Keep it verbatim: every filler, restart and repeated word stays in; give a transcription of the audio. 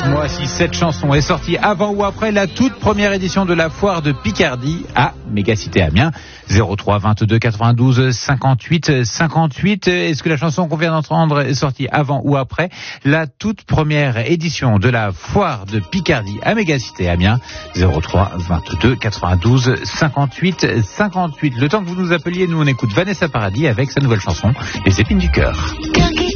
Dites-moi si cette chanson est sortie avant ou après la toute première édition de la foire de Picardie à Mégacité Amiens. zéro trois vingt-deux quatre-vingt-douze cinquante-huit cinquante-huit. Est-ce que la chanson qu'on vient d'entendre est sortie avant ou après la toute première édition de la foire de Picardie à Mégacité Amiens? zéro trois vingt-deux quatre-vingt-douze cinquante-huit cinquante-huit. Le temps que vous nous appeliez, nous on écoute Vanessa Paradis avec sa nouvelle chanson Les épines du cœur.